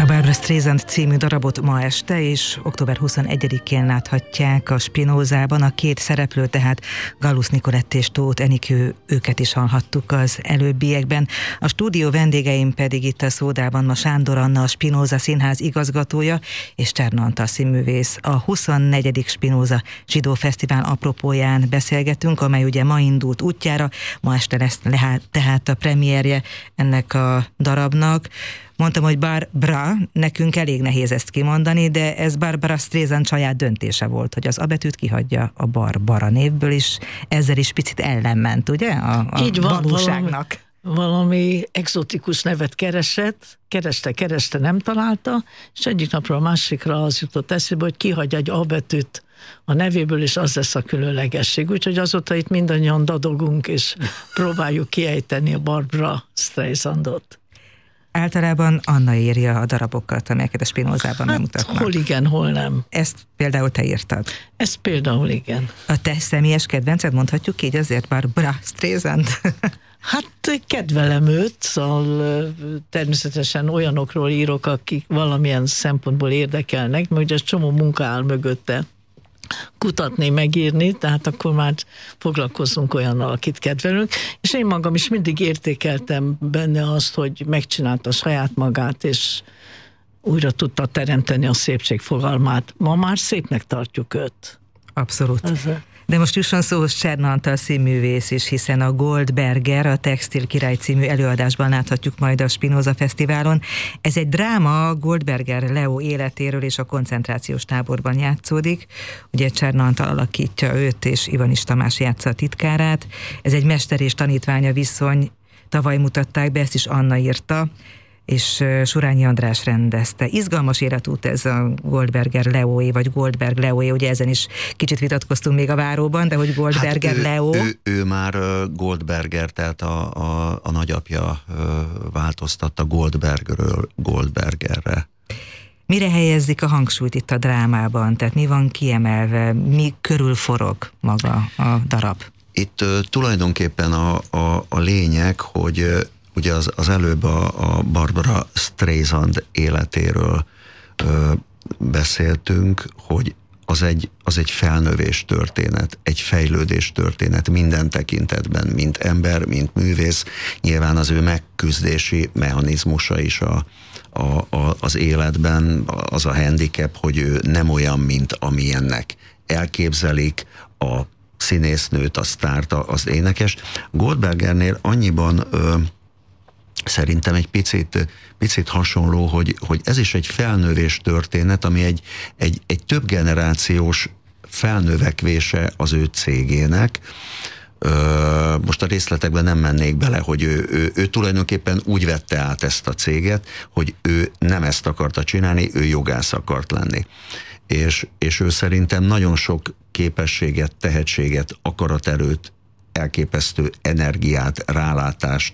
Barbra Streisand című darabot ma este és október 21-én láthatják a Spinózában. A két szereplő, tehát Gallus Nicoletti és Tóth Enikő, őket is hallhattuk az előbbiekben. A stúdió vendégeim pedig itt a Szódában ma Sándor Anna, a Spinóza Színház igazgatója, és Cserna Antal színművész. A 24. Spinóza Zsidó Fesztivál apropóján beszélgetünk, amely ugye ma indult útjára, ma este lesz tehát a premierje ennek a darabnak. Mondtam, hogy Barbra, nekünk elég nehéz ezt kimondani, de ez Barbra Streisand saját döntése volt, hogy az A betűt kihagyja a Barbara névből, és ezzel is picit ellenment, ugye, a így van, valóságnak. Valami egzotikus nevet kereste, nem találta, és egyik napra a másikra az jutott eszébe, hogy kihagyja egy A betűt a nevéből, és az lesz a különlegesség. Úgyhogy azóta itt mindannyian dadogunk, és próbáljuk kiejteni a Barbra Streisandot. Általában Anna írja a darabokat, amelyeket a Spinózában bemutatnak. Hol igen, hol nem. Ezt például te írtad. Ezt például igen. A te személyes kedvenced, mondhatjuk így azért, Barbra Streisand? Hát kedvelem őt, szóval természetesen olyanokról írok, akik valamilyen szempontból érdekelnek, mert ugye csomó munka áll mögötte kutatni, megírni, tehát akkor már foglalkozzunk olyannal, akit kedvelünk, és én magam is mindig értékeltem benne azt, hogy megcsinálta saját magát, és újra tudta teremteni a szépség fogalmát. Ma már szépnek tartjuk őt. Abszolút. De most jusson szóhoz Cserna Antal színművész is, hiszen a Goldberger, a Textil Király című előadásban láthatjuk majd a Spinóza Fesztiválon. Ez egy dráma Goldberger Leo életéről és a koncentrációs táborban játszódik. Ugye Cserna Antal alakítja őt, és Ivanis Tamás játsza a titkárát. Ez egy mester és tanítványa viszony. Tavaly mutatták be, ezt is Anna írta, és Surányi András rendezte. Izgalmas életút ez a Goldberger Leóé, vagy Goldberg Leóé, ugye ezen is kicsit vitatkoztunk még a váróban, de hogy Goldberger hát Leo... Ő már Goldberger, tehát a nagyapja változtatta Goldbergről Goldbergerre. Mire helyezik a hangsúlyt itt a drámában? Tehát mi van kiemelve? Mi körül forog maga a darab? Itt tulajdonképpen a lényeg, hogy ugye az előbb a Barbra Streisand életéről beszéltünk, hogy az egy felnövés történet, egy fejlődés történet minden tekintetben, mint ember, mint művész. Nyilván az ő megküzdési mechanizmusa is az életben, az a handicap, hogy ő nem olyan, mint amilyennek elképzelik a színésznőt, a sztárt, az énekes. Goldbergernél annyiban szerintem egy picit hasonló, hogy ez is egy felnövés történet, ami egy több generációs felnövekvése az ő cégének. Most a részletekben nem mennék bele, hogy ő tulajdonképpen úgy vette át ezt a céget, hogy ő nem ezt akarta csinálni, ő jogász akart lenni. És ő szerintem nagyon sok képességet, tehetséget, akaraterőt, elképesztő energiát, rálátást,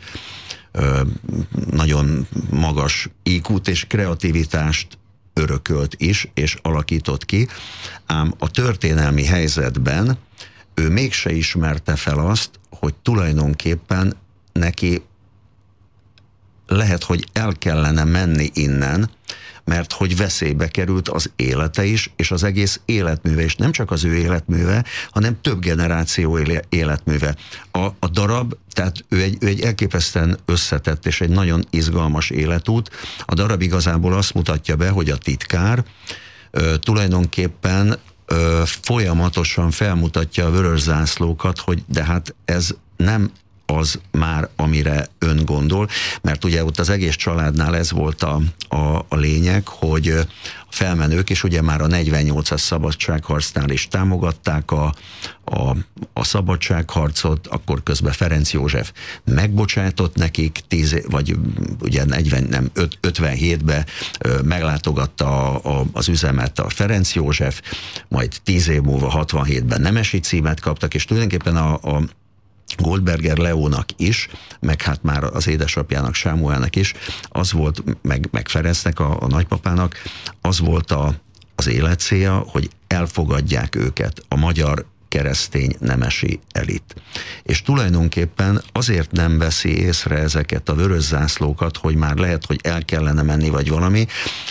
nagyon magas IQ-t és kreativitást örökölt is, és alakított ki, ám a történelmi helyzetben ő mégse ismerte fel azt, hogy tulajdonképpen neki lehet, hogy el kellene menni innen, mert hogy veszélybe került az élete is, és az egész életműve, és nem csak az ő életműve, hanem több generáció életműve. A darab, tehát ő egy elképesztően összetett és egy nagyon izgalmas életút. A darab igazából azt mutatja be, hogy a titkár tulajdonképpen folyamatosan felmutatja a vörös zászlókat, hogy de hát ez nem az már, amire ön gondol, mert ugye ott az egész családnál ez volt a lényeg, hogy a felmenők, és ugye már a 48-as szabadságharcnál is támogatták a szabadságharcot, akkor közben Ferenc József megbocsátott nekik, 57-ben meglátogatta az üzemet a Ferenc József, majd 10 év múlva 67-ben nemesi címet kaptak, és tulajdonképpen a Goldberger Leónak is, meg hát már az édesapjának, Sámuelnek is, az volt, meg Ferencnek, a nagypapának, az volt az életcélja, hogy elfogadják őket a magyar keresztény nemesi elit. És tulajdonképpen azért nem veszi észre ezeket a vörös zászlókat, hogy már lehet, hogy el kellene menni, vagy valami,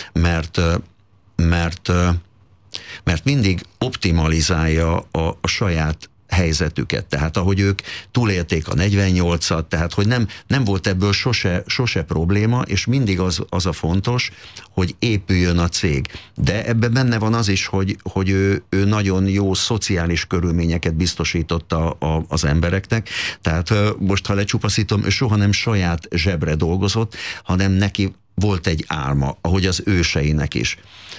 mert mindig optimalizálja a saját helyzetüket. Tehát ahogy ők túlélték a 48-at, tehát hogy nem volt ebből sose probléma, és mindig az a fontos, hogy épüljön a cég. De ebben benne van az is, hogy ő nagyon jó szociális körülményeket biztosította az embereknek. Tehát most, ha lecsupaszítom, ő soha nem saját zsebre dolgozott, hanem neki volt egy álma, ahogy az őseinek is.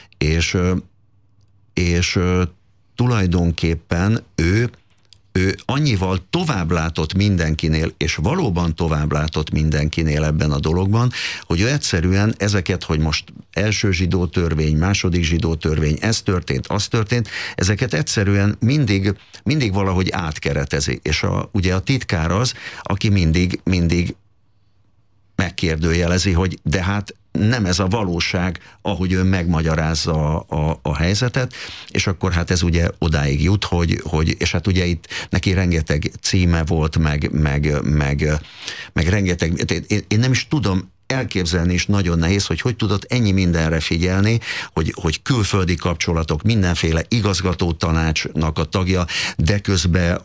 És tulajdonképpen ő annyival tovább látott mindenkinél, és valóban tovább látott mindenkinél ebben a dologban, hogy ő egyszerűen ezeket, hogy most első zsidó törvény, második zsidó törvény, ez történt, az történt, ezeket egyszerűen mindig valahogy átkeretezi. És ugye a titkár az, aki mindig megkérdőjelezi, hogy de hát nem ez a valóság, ahogy ő megmagyarázza a helyzetet, és akkor hát ez ugye odáig jut, hogy és hát ugye itt neki rengeteg címe volt, meg rengeteg, én nem is tudom elképzelni, is nagyon nehéz, hogy tudott ennyi mindenre figyelni, hogy külföldi kapcsolatok, mindenféle igazgató tanácsnak a tagja, de közben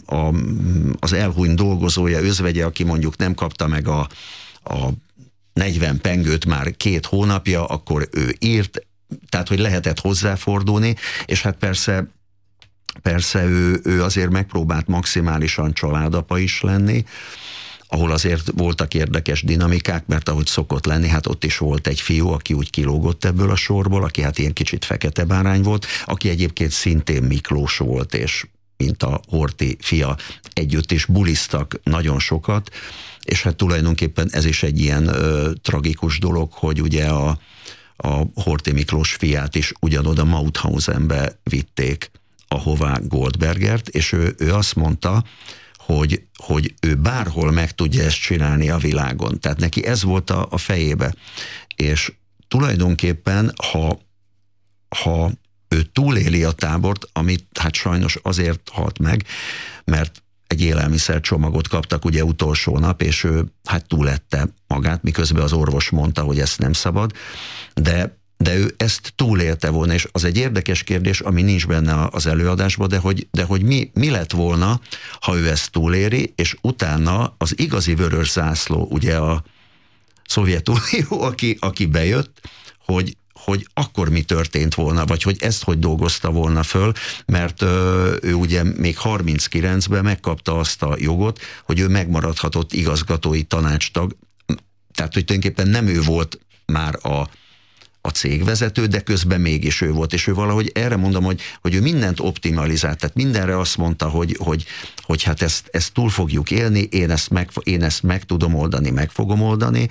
az elhunyt dolgozója, özvegye, aki mondjuk nem kapta meg a 40 pengőt már 2 hónapja, akkor ő írt, tehát hogy lehetett hozzáfordulni, és hát persze ő azért megpróbált maximálisan családapa is lenni, ahol azért voltak érdekes dinamikák, mert ahogy szokott lenni, hát ott is volt egy fiú, aki úgy kilógott ebből a sorból, aki hát ilyen kicsit fekete bárány volt, aki egyébként szintén Miklós volt, és mint a Horthy fia, együtt is buliztak nagyon sokat, és hát tulajdonképpen ez is egy ilyen tragikus dolog, hogy ugye a Horthy Miklós fiát is ugyanoda Mauthausenbe vitték, ahová Goldbergert, és ő azt mondta, hogy ő bárhol meg tudja ezt csinálni a világon. Tehát neki ez volt a fejébe. És tulajdonképpen, ha ő túléli a tábort, amit hát sajnos azért halt meg, mert egy élelmiszercsomagot kaptak ugye utolsó nap, és ő hát túlette magát, miközben az orvos mondta, hogy ezt nem szabad, de ő ezt túlélte volna, és az egy érdekes kérdés, ami nincs benne az előadásban, de hogy mi lett volna, ha ő ezt túléri, és utána az igazi vörös zászló, ugye a Szovjetunió, aki bejött, hogy akkor mi történt volna, vagy hogy ezt hogy dolgozta volna föl, mert ő ugye még 39-ben megkapta azt a jogot, hogy ő megmaradhatott igazgatói tanácstag, tehát hogy tulajdonképpen nem ő volt már a cégvezető, de közben mégis ő volt, és ő valahogy erre mondom, hogy ő mindent optimalizált, tehát mindenre azt mondta, hogy hát ezt túl fogjuk élni, én ezt meg tudom oldani, meg fogom oldani,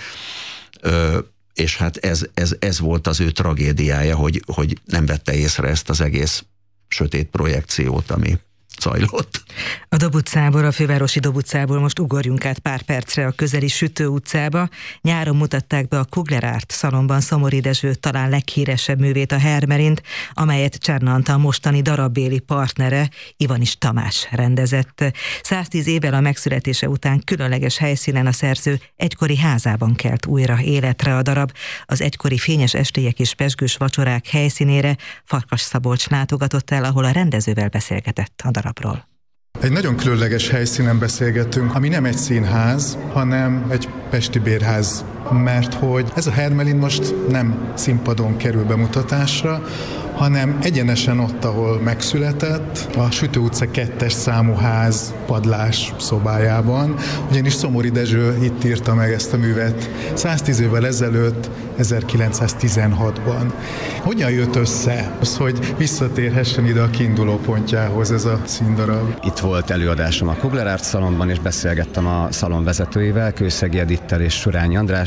és hát ez volt az ő tragédiája, hogy nem vette észre ezt az egész sötét projekciót, ami zajlott. A Dob utcából, a fővárosi Dob utcából most ugorjunk át pár percre a közeli Sütő utcába. Nyáron mutatták be a Kugler Art szalonban Szomori Dezső talán leghíresebb művét, a Hermelint, amelyet Cserna Antal mostani darabbéli partnere, Ivanis Tamás rendezett. 110 évvel a megszületése után különleges helyszínen a szerző egykori házában kelt újra életre a darab. Az egykori fényes estélyek és pezsgős vacsorák helyszínére Farkas Szabolcs látogatott el, ahol a rendezővel beszélgetett a darabról. Egy nagyon különleges helyszínen beszélgetünk, ami nem egy színház, hanem egy pesti bérház, mert hogy ez a Hermelin most nem színpadon kerül bemutatásra, hanem egyenesen ott, ahol megszületett, a Sütő utca 2-es számú ház padlás szobájában, ugyanis Szomori Dezső itt írta meg ezt a művet 110 évvel ezelőtt, 1916-ban. Hogyan jött össze az, hogy visszatérhessen ide a kiinduló pontjához ez a színdarab? Itt volt előadásom a Kugler Art szalonban, és beszélgettem a szalon vezetőivel, Kőszegi Edittel és Surányi Andrással,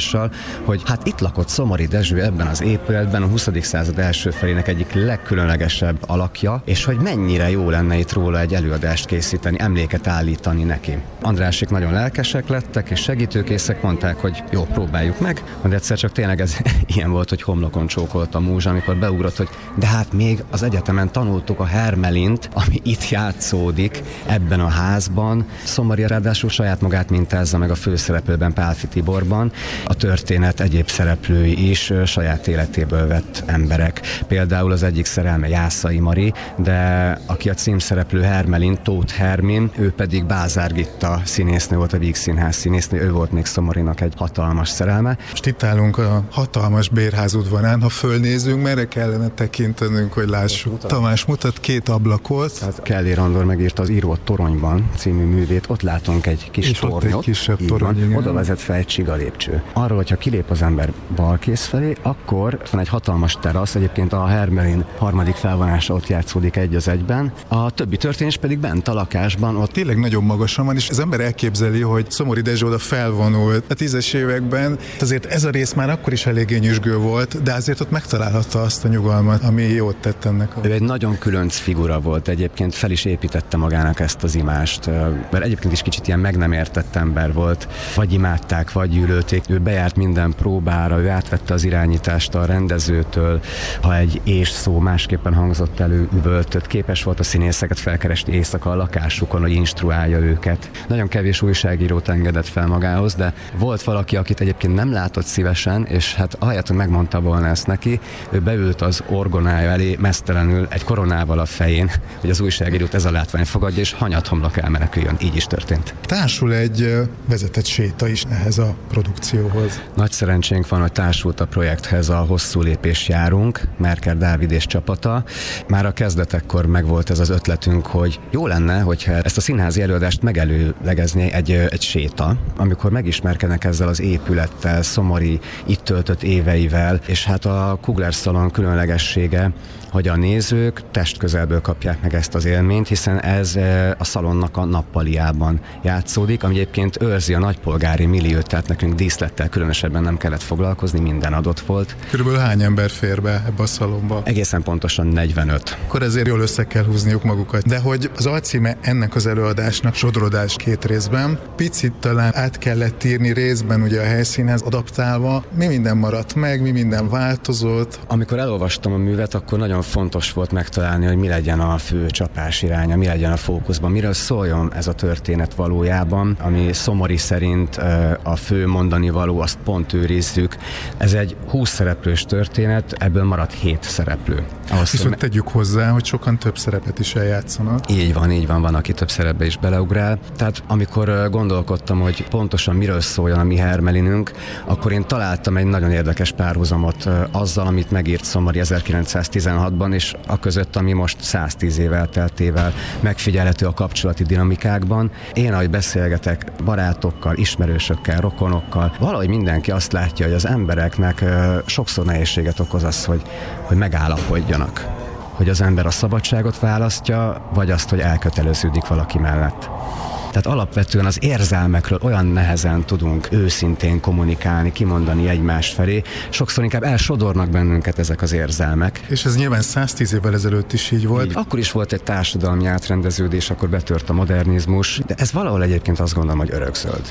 hatással, hogy hát itt lakott Szomori Dezső ebben az épületben, a 20. század első felének egyik legkülönlegesebb alakja, és hogy mennyire jó lenne itt róla egy előadást készíteni, emléket állítani neki. Andrásék nagyon lelkesek lettek, és segítőkészek, mondták, hogy jó, próbáljuk meg, de egyszer csak tényleg ez ilyen volt, hogy homlokon csókolt a múzsa, amikor beugrott, hogy de hát még az egyetemen tanultuk a Hermelint, ami itt játszódik ebben a házban. Szomori ráadásul saját magát mintázza meg a főszereplőben, Pálffy Tiborban. A történet egyéb szereplői is saját életéből vett emberek. Például az egyik szerelme Jászai Mari, de aki a címszereplő Hermelin, Tóth Hermin, ő pedig Bázár Gitta színésznő volt, a Víg Színház színésznő, ő volt még Szomorinak egy hatalmas szerelme. Most itt állunk a hatalmas bérház udvarán, ha fölnézünk, merre kellene tekintenünk, hogy lássuk. Tamás mutat 2 ablakot. Hát Kellér Andor megírta az Író Toronyban című művét, ott látunk egy kis és tornyot. Ott egy kisebb torony, oda vezet fel egy csiga lépcső. Arról, hogyha kilép az ember balkész felé, akkor van egy hatalmas terasz, egyébként a Hermelin harmadik felvonása ott játszódik egy az egyben. A többi történés pedig bent a lakásban. Ott tényleg nagyon magasan van, és az ember elképzeli, hogy Szomori Dezső oda felvonult a 10-es években. Azért ez a rész már akkor is eléggé nyüzsgő volt, de azért ott megtalálhatta azt a nyugalmat, ami jót tett ennek. Ő egy nagyon különc figura volt, egyébként fel is építette magának ezt az imást, mert egyébként is kicsit ilyen meg nem értett ember volt, vagy imádták, vagy gyűlölték. Ő bejárt minden próbára, ő átvette az irányítást a rendezőtől, ha egy szó másképpen hangzott elő, üvöltött, képes volt a színészeket felkeresni éjszaka a lakásukon, hogy instruálja őket. Nagyon kevés újságírót engedett fel magához, de volt valaki, akit egyébként nem látott szívesen, és hát ahelyett, hogy megmondta volna ezt neki, ő beült az orgonája elé meztelenül egy koronával a fején, hogy az újságírót ez a látvány fogadja, és hanyathomlok elmeneküljön. Így is történt. Társul egy vezetett séta is ehhez a produkcióhoz. Nagy szerencsénk van, hogy társult a projekthez a Hosszú lépés járunk, Merker Dávid és csapata. Már a kezdetekkor megvolt ez az ötletünk, hogy jó lenne, hogyha ezt a színházi előadást megelőlegezné egy séta, amikor megismerkednek ezzel az épülettel, Szomori itt töltött éveivel, és hát a Kugler Szalon különlegessége, hogy a nézők testközelből kapják meg ezt az élményt, hiszen ez a szalonnak a nappaliában játszódik, ami egyébként őrzi a nagypolgári milliót, tehát nekünk díszlettel különösebben nem kellett foglalkozni, minden adott volt. Körülbelül hány ember fér be ebbe a szalonba? Egészen pontosan 45. Akkor ezért jól össze kell húzniuk magukat. De hogy az alcíme ennek az előadásnak Sodrodás 2 részben, picit talán át kellett írni részben ugye a helyszínhez adaptálva, mi minden maradt meg, mi minden változott. Amikor elolvastam a művet, akkor nagyon fontos volt megtalálni, hogy mi legyen a fő csapás iránya, mi legyen a fókuszban, miről szóljon ez a történet valójában, ami Szomori szerint a fő mondani való, azt pont őrizzük. Ez egy 20 szereplős történet, ebből maradt 7 szereplő. Viszont tegyük hozzá, hogy sokan több szerepet is eljátszanak. Így van, aki több szerepbe is beleugrál. Tehát amikor gondolkodtam, hogy pontosan miről szóljon a mi Hermelinünk, akkor én találtam egy nagyon érdekes párhuzamot azzal, amit megírt Szomori 1916-ban, és aközött, ami most 110 év elteltével megfigyelhető a kapcsolati dinamikákban. Én, ahogy beszélgetek barátokkal, ismerősökkel, rokonokkal, valahogy mindenki azt látja, hogy az embereknek sokszor nehézséget okoz az, hogy megállapodjanak. Hogy az ember a szabadságot választja, vagy azt, hogy elköteleződik valaki mellett. Tehát alapvetően az érzelmekről olyan nehezen tudunk őszintén kommunikálni, kimondani egymás felé. Sokszor inkább elsodornak bennünket ezek az érzelmek. És ez nyilván 110 évvel ezelőtt is így volt. Akkor is volt egy társadalmi átrendeződés, akkor betört a modernizmus, de ez valahol egyébként azt gondolom, hogy örökzöld.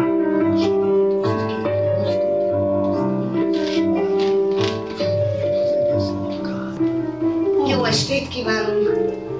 Jó estét kívánunk!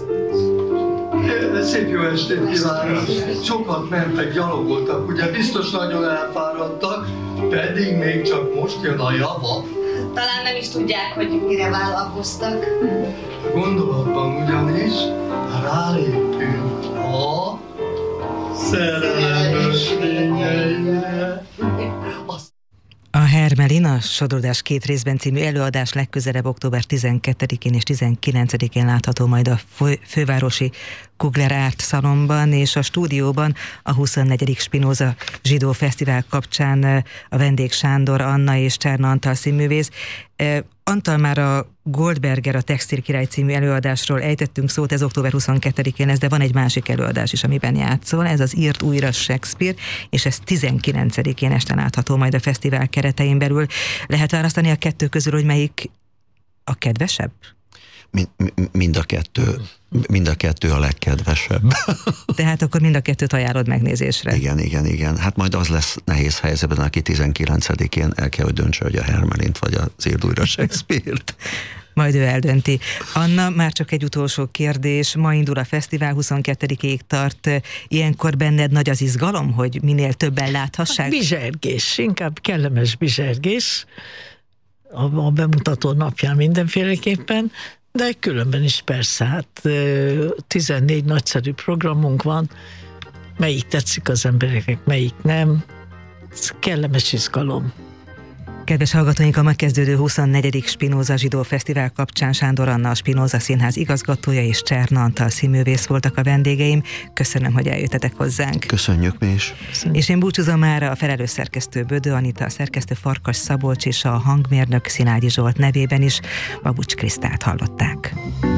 Szép jó estét kívánok! Sokat mentek, gyalogoltak, ugye biztos nagyon elfáradtak, pedig még csak most jön a java. Talán nem is tudják, hogy mire vállalkoztak. Gondolatban ugyanis rálépünk a szerelem ösvényeire. A Hermelin, a Sodrodás 2 részben című előadás legközelebb október 12-én és 19-én látható majd a fővárosi Kugler Árt Szalonban, és a stúdióban a 24. Spinoza Zsidó Fesztivál kapcsán a vendég Sándor Anna és Csárna Antal színművész. Antal, már a Goldberger, a Textil Király című előadásról ejtettünk szót, ez október 22-én lesz, de van egy másik előadás is, amiben játszol, ez az Írt újra Shakespeare, és ez 19-én este látható majd a fesztivál keretein belül. Lehet választani a kettő közül, hogy melyik a kedvesebb? Mind a kettő a legkedvesebb. Tehát akkor mind a kettőt ajánlod megnézésre. Igen. Hát majd az lesz nehéz helyzetben, aki 19-én el kell, hogy döntse, hogy a Hermelint vagy az Írd újra Shakespeare-t. Majd ő eldönti. Anna, már csak egy utolsó kérdés. Ma indul a fesztivál, 22-ig tart. Ilyenkor benned nagy az izgalom, hogy minél többen láthassák? Bizsergés, inkább kellemes bizsergés. A bemutató napján mindenféleképpen, de különben is persze, hát 14 nagyszerű programunk van, melyik tetszik az embereknek, melyik nem. Ez kellemes izgalom. Kedves hallgatóink, a megkezdődő 24. Spinoza Zsidó Fesztivál kapcsán Sándor Anna, a Spinoza Színház igazgatója, és Cserna Antal színművész voltak a vendégeim. Köszönöm, hogy eljöttetek hozzánk. Köszönjük mi is. És én búcsúzom már, a felelős szerkesztő Bödő Anita, a szerkesztő Farkas Szabolcs és a hangmérnök Szilágyi Zsolt nevében is Babucs Krisztát hallották.